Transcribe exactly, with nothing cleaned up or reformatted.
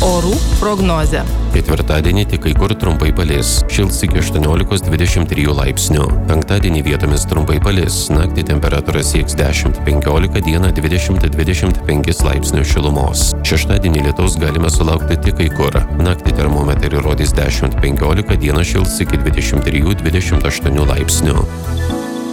Orų prognozė. Ketvirtadienį tik kai kur trumpai palis. Šils iki aštuoniolikos dvidešimt trijų laipsnių. Penktadienį vietomis trumpai palis. Naktį temperatūra sieks dešimt penkiolika, dieną dvidešimt dvidešimt penkis laipsnius šilumos. Šeštadienį lietaus galime sulaukti tik kai kur. Naktį termometrai rodys dešimt penkiolika, dieną šils iki dvidešimt trijų dvidešimt aštuonių laipsnių.